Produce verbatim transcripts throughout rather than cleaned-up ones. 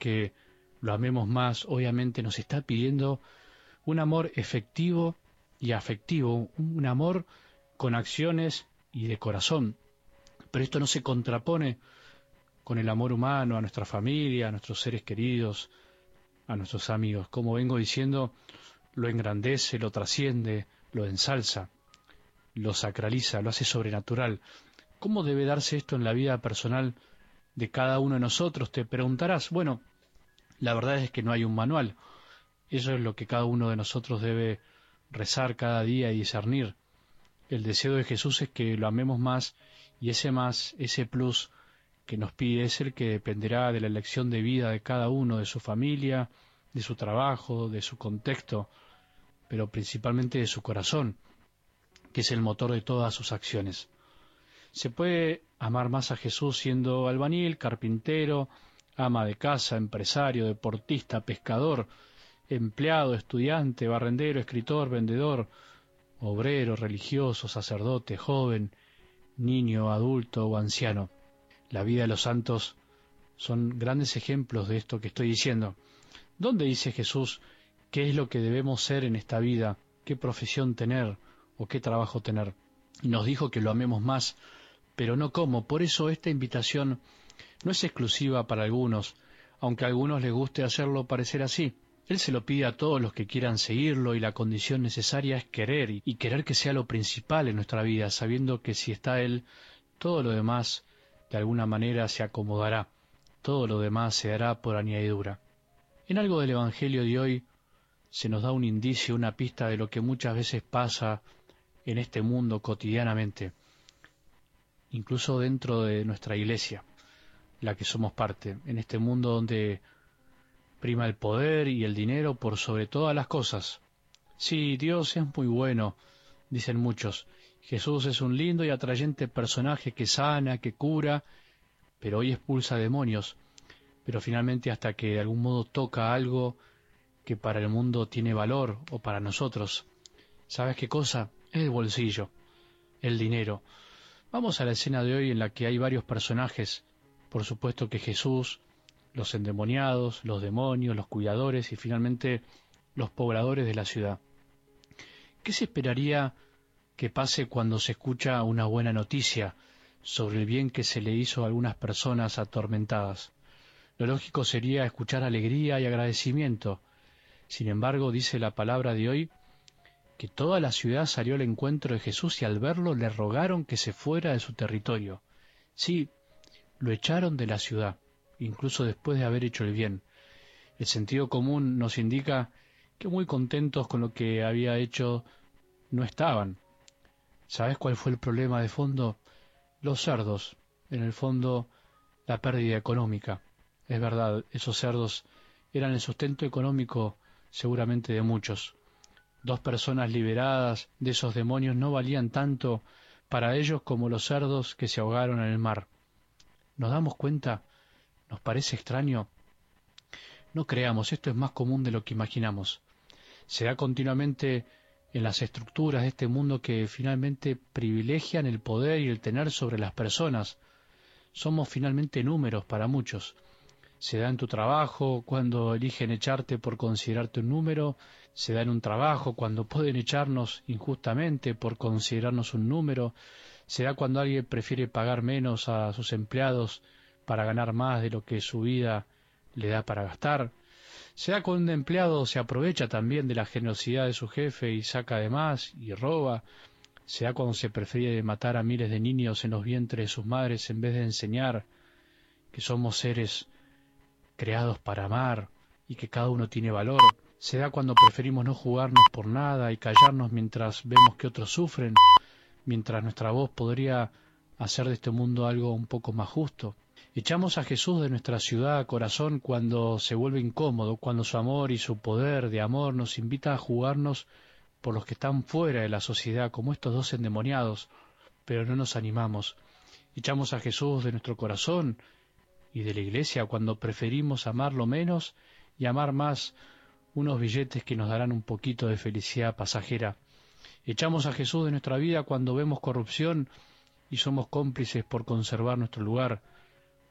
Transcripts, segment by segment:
que lo amemos más, obviamente nos está pidiendo un amor efectivo y afectivo, un amor con acciones y de corazón. Pero esto no se contrapone con el amor humano a nuestra familia, a nuestros seres queridos, a nuestros amigos. Como vengo diciendo, lo engrandece, lo trasciende, lo ensalza, lo sacraliza, lo hace sobrenatural. ¿Cómo debe darse esto en la vida personal de cada uno de nosotros? Te preguntarás. Bueno, la verdad es que no hay un manual. Eso es lo que cada uno de nosotros debe rezar cada día y discernir. El deseo de Jesús es que lo amemos más, y ese más, ese plus que nos pide es el que dependerá de la elección de vida de cada uno, de su familia, de su trabajo, de su contexto, pero principalmente de su corazón, que es el motor de todas sus acciones. Se puede amar más a Jesús siendo albañil, carpintero, ama de casa, empresario, deportista, pescador, empleado, estudiante, barrendero, escritor, vendedor, obrero, religioso, sacerdote, joven, niño, adulto o anciano. La vida de los santos son grandes ejemplos de esto que estoy diciendo. ¿Dónde dice Jesús qué es lo que debemos ser en esta vida, qué profesión tener o qué trabajo tener? Y nos dijo que lo amemos más, pero no cómo. Por eso esta invitación no es exclusiva para algunos, aunque a algunos les guste hacerlo parecer así. Él se lo pide a todos los que quieran seguirlo, y la condición necesaria es querer, y querer que sea lo principal en nuestra vida, sabiendo que si está Él, todo lo demás de alguna manera se acomodará, todo lo demás se hará por añadidura. En algo del Evangelio de hoy se nos da un indicio, una pista de lo que muchas veces pasa en este mundo cotidianamente, incluso dentro de nuestra iglesia, la que somos parte, en este mundo donde prima el poder y el dinero por sobre todas las cosas. Sí, Dios es muy bueno, dicen muchos. Jesús es un lindo y atrayente personaje que sana, que cura, pero hoy expulsa demonios. Pero finalmente hasta que de algún modo toca algo que para el mundo tiene valor, o para nosotros, ¿sabes qué cosa? El bolsillo, el dinero. Vamos a la escena de hoy en la que hay varios personajes. Por supuesto que Jesús, los endemoniados, los demonios, los cuidadores y finalmente los pobladores de la ciudad. ¿Qué se esperaría que pase cuando se escucha una buena noticia sobre el bien que se le hizo a algunas personas atormentadas? Lo lógico sería escuchar alegría y agradecimiento. Sin embargo, dice la palabra de hoy que toda la ciudad salió al encuentro de Jesús y al verlo le rogaron que se fuera de su territorio. Sí, lo echaron de la ciudad, incluso después de haber hecho el bien. El sentido común nos indica que muy contentos con lo que había hecho no estaban. ¿Sabes cuál fue el problema de fondo? Los cerdos, en el fondo la pérdida económica. Es verdad, esos cerdos eran el sustento económico seguramente de muchos. Dos personas liberadas de esos demonios no valían tanto para ellos como los cerdos que se ahogaron en el mar. ¿Nos damos cuenta? ¿Nos parece extraño? No creamos, esto es más común de lo que imaginamos. Se da continuamente en las estructuras de este mundo que finalmente privilegian el poder y el tener sobre las personas. Somos finalmente números para muchos. Se da en tu trabajo cuando eligen echarte por considerarte un número, se da en un trabajo cuando pueden echarnos injustamente por considerarnos un número, se da cuando alguien prefiere pagar menos a sus empleados para ganar más de lo que su vida le da para gastar. Se da cuando un empleado se aprovecha también de la generosidad de su jefe y saca de más y roba. Se da cuando se prefiere matar a miles de niños en los vientres de sus madres en vez de enseñar que somos seres creados para amar y que cada uno tiene valor. Se da cuando preferimos no jugarnos por nada y callarnos mientras vemos que otros sufren, mientras nuestra voz podría hacer de este mundo algo un poco más justo. Echamos a Jesús de nuestra ciudad a corazón cuando se vuelve incómodo, cuando su amor y su poder de amor nos invita a jugarnos por los que están fuera de la sociedad, como estos dos endemoniados, pero no nos animamos. Echamos a Jesús de nuestro corazón y de la iglesia cuando preferimos amarlo menos y amar más unos billetes que nos darán un poquito de felicidad pasajera. Echamos a Jesús de nuestra vida cuando vemos corrupción y somos cómplices por conservar nuestro lugar,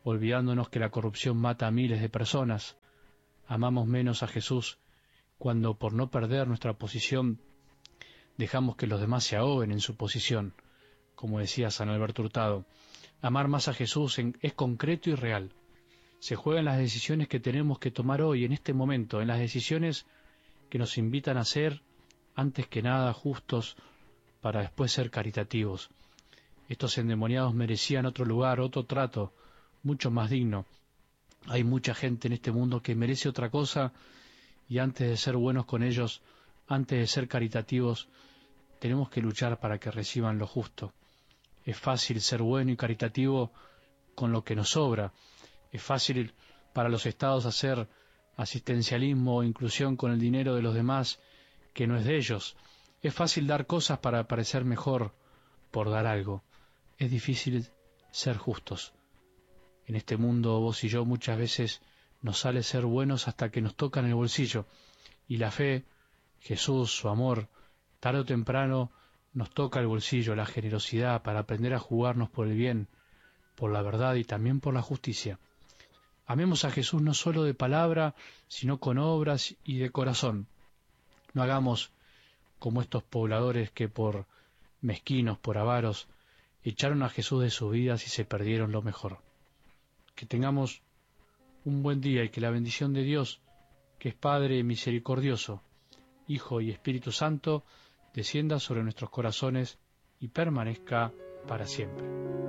olvidándonos que la corrupción mata a miles de personas. Amamos menos a Jesús cuando, por no perder nuestra posición, dejamos que los demás se ahoguen en su posición, como decía San Alberto Hurtado. Amar más a Jesús en, es concreto y real. Se juega en las decisiones que tenemos que tomar hoy, en este momento, en las decisiones que nos invitan a ser, antes que nada, justos, para después ser caritativos. Estos endemoniados merecían otro lugar, otro trato, mucho más digno. Hay mucha gente en este mundo que merece otra cosa, y antes de ser buenos con ellos, antes de ser caritativos, tenemos que luchar para que reciban lo justo. Es fácil ser bueno y caritativo con lo que nos sobra. Es fácil para los estados hacer asistencialismo o inclusión con el dinero de los demás que no es de ellos. Es fácil dar cosas para parecer mejor por dar algo. Es difícil ser justos. En este mundo, vos y yo, muchas veces nos sale ser buenos hasta que nos tocan el bolsillo. Y la fe, Jesús, su amor, tarde o temprano nos toca el bolsillo, la generosidad para aprender a jugarnos por el bien, por la verdad y también por la justicia. Amemos a Jesús no solo de palabra, sino con obras y de corazón. No hagamos como estos pobladores que por mezquinos, por avaros, echaron a Jesús de sus vidas y se perdieron lo mejor. Que tengamos un buen día y que la bendición de Dios, que es Padre misericordioso, Hijo y Espíritu Santo, descienda sobre nuestros corazones y permanezca para siempre.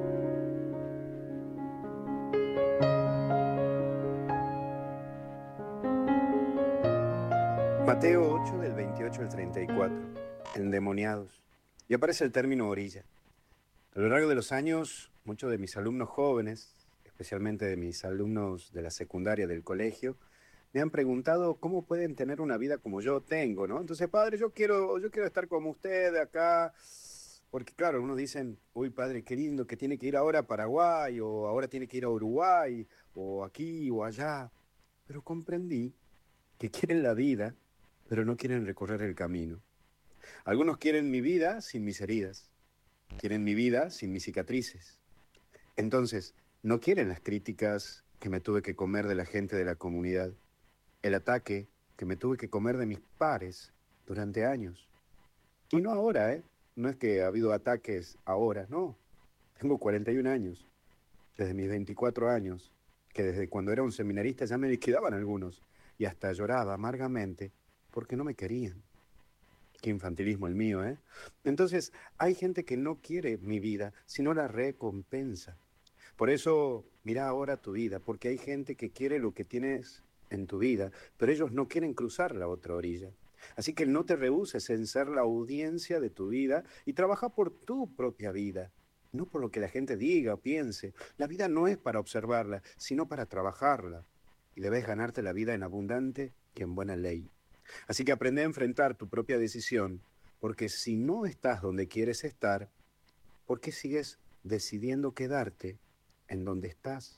Mateo ocho, del veintiocho al treinta y cuatro. Endemoniados. Y aparece el término orilla. A lo largo de los años, muchos de mis alumnos jóvenes, especialmente de mis alumnos de la secundaria del colegio, me han preguntado cómo pueden tener una vida como yo tengo, ¿no? Entonces, padre, yo quiero, yo quiero estar como usted acá, porque claro, unos dicen, uy, padre, qué lindo, que tiene que ir ahora a Paraguay, o ahora tiene que ir a Uruguay, o aquí, o allá. Pero comprendí que quieren la vida, pero no quieren recorrer el camino. Algunos quieren mi vida sin mis heridas, quieren mi vida sin mis cicatrices. Entonces, no quieren las críticas que me tuve que comer de la gente de la comunidad, el ataque que me tuve que comer de mis pares durante años. Y no ahora, ¿eh? No es que ha habido ataques ahora, no. Tengo cuarenta y un años, desde mis veinticuatro años, que desde cuando era un seminarista ya me liquidaban algunos, y hasta lloraba amargamente porque no me querían. Qué infantilismo el mío, ¿eh? Entonces, hay gente que no quiere mi vida, sino la recompensa. Por eso, mira ahora tu vida, porque hay gente que quiere lo que tienes en tu vida, pero ellos no quieren cruzar la otra orilla. Así que no te rehúses en ser la audiencia de tu vida y trabaja por tu propia vida, no por lo que la gente diga o piense. La vida no es para observarla, sino para trabajarla. Y debes ganarte la vida en abundante y en buena ley. Así que aprende a enfrentar tu propia decisión, porque si no estás donde quieres estar, ¿por qué sigues decidiendo quedarte en donde estás?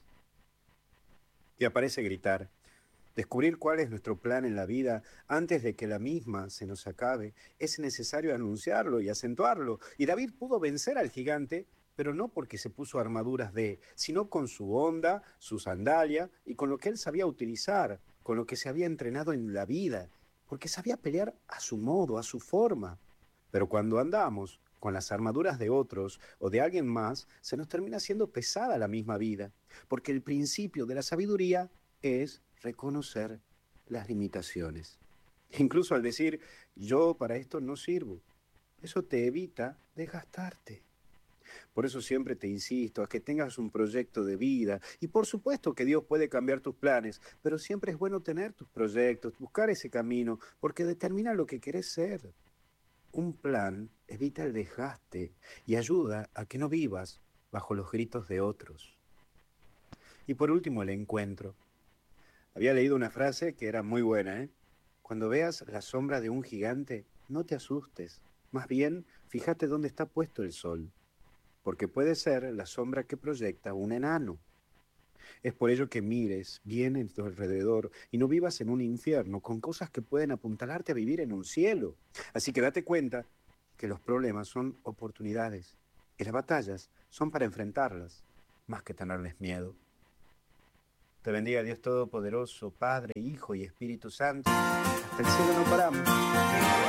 Y aparece gritar. Descubrir cuál es nuestro plan en la vida antes de que la misma se nos acabe, es necesario anunciarlo y acentuarlo. Y David pudo vencer al gigante, pero no porque se puso armaduras de, sino con su honda, su sandalia y con lo que él sabía utilizar, con lo que se había entrenado en la vida, porque sabía pelear a su modo, a su forma. Pero cuando andamos con las armaduras de otros o de alguien más, se nos termina siendo pesada la misma vida, porque el principio de la sabiduría es reconocer las limitaciones. Incluso al decir, yo para esto no sirvo, eso te evita desgastarte. Por eso siempre te insisto a que tengas un proyecto de vida. Y por supuesto que Dios puede cambiar tus planes, pero siempre es bueno tener tus proyectos, buscar ese camino, porque determina lo que querés ser. Un plan evita el desgaste y ayuda a que no vivas bajo los gritos de otros. Y por último, el encuentro. Había leído una frase que era muy buena, ¿eh? Cuando veas la sombra de un gigante, no te asustes. Más bien, fíjate dónde está puesto el sol, porque puede ser la sombra que proyecta un enano. Es por ello que mires bien en tu alrededor y no vivas en un infierno con cosas que pueden apuntalarte a vivir en un cielo. Así que date cuenta que los problemas son oportunidades y las batallas son para enfrentarlas, más que tenerles miedo. Te bendiga Dios Todopoderoso, Padre, Hijo y Espíritu Santo. Hasta el cielo no paramos.